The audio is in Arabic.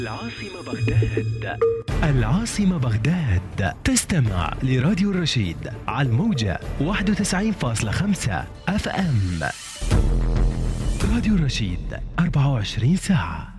العاصمة بغداد. العاصمة بغداد. تستمع لراديو الرشيد على الموجة 91.5 FM. راديو الرشيد 24 ساعة.